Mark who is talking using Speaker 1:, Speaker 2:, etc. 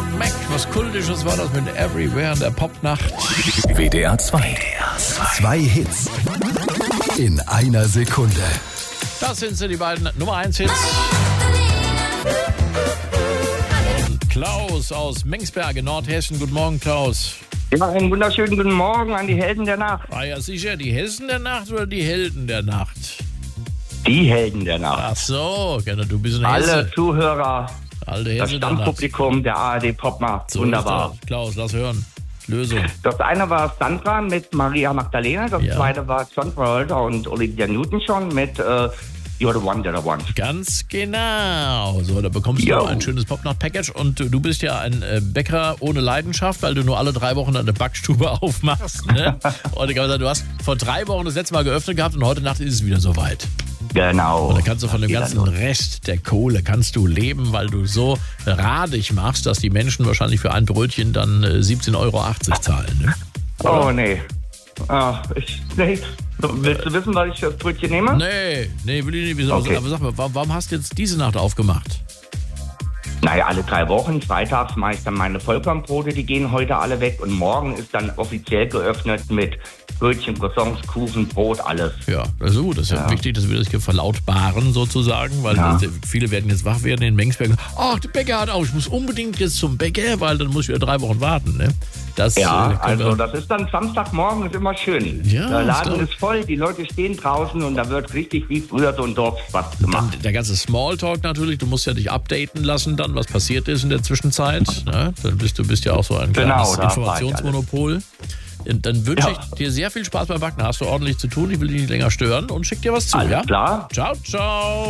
Speaker 1: Fleetwood Mac. Was Kultisches war das mit Everywhere in der Popnacht.
Speaker 2: WDR 2. Zwei Hits in einer Sekunde.
Speaker 1: Das sind sie, die beiden Nummer 1 Hits. Und Klaus aus Mengsberg in Nordhessen. Guten Morgen, Klaus.
Speaker 3: Ja, einen wunderschönen guten Morgen an die Helden der Nacht.
Speaker 1: Ah ja, sicher, die Hessen der Nacht oder die Helden der Nacht?
Speaker 3: Die Helden der Nacht.
Speaker 1: Ach so, du bist ein Hesse.
Speaker 3: Alle Zuhörer,
Speaker 1: Alte
Speaker 3: das
Speaker 1: Hesse der Nacht.
Speaker 3: Stammpublikum der ARD Popmacht.
Speaker 1: So
Speaker 3: Wunderbar.
Speaker 1: ist das. Klaus, lass hören. Lösung.
Speaker 3: Das eine war Sandra mit Maria Magdalena, das zweite war John Travolta und Olivia Newton-John mit You're the One, That I Want.
Speaker 1: Ganz genau. So, da bekommst du ein schönes Popnacht-Package und du bist ja ein Bäcker ohne Leidenschaft, weil du nur alle 3 Wochen eine Backstube aufmachst. Ne? Und ich kann sagen, du hast vor 3 Wochen das letzte Mal geöffnet gehabt und heute Nacht ist es wieder soweit.
Speaker 3: Genau.
Speaker 1: Und dann kannst du von dem ganzen Rest der Kohle kannst du leben, weil du so radig machst, dass die Menschen wahrscheinlich für ein Brötchen dann 17,80 Euro zahlen. Ne?
Speaker 3: Oh, nee. Nee. Willst du wissen, was ich für das Brötchen nehme?
Speaker 1: Nee, will ich nicht wissen.
Speaker 3: Okay.
Speaker 1: Aber sag mal, warum hast du jetzt diese Nacht aufgemacht?
Speaker 3: Naja, alle 3 Wochen. Freitags mache ich dann meine Vollkornbrote, die gehen heute alle weg. Und morgen ist dann offiziell geöffnet mit Brötchen, Croissants, Kuchen, Brot, alles.
Speaker 1: Ja, also gut, das ist ja wichtig, dass wir das hier verlautbaren sozusagen, weil viele werden jetzt wach werden in Mengsberg. Ach, der Bäcker hat auf, ich muss unbedingt jetzt zum Bäcker, weil dann muss ich wieder 3 Wochen warten. Ne? Das,
Speaker 3: also das ist dann Samstagmorgen, ist immer schön.
Speaker 1: Ja,
Speaker 3: der Laden ist voll, die Leute stehen draußen und da wird richtig wie früher so ein Dorfspaß gemacht.
Speaker 1: Dann der ganze Smalltalk natürlich, du musst ja dich updaten lassen dann, was passiert ist in der Zwischenzeit. Ne? Dann bist du ja auch so ein kleines Informationsmonopol. Dann wünsche ich dir sehr viel Spaß beim Backen. Hast du ordentlich zu tun, ich will dich nicht länger stören und schick dir was zu.
Speaker 3: Alles klar.
Speaker 1: Ciao, ciao.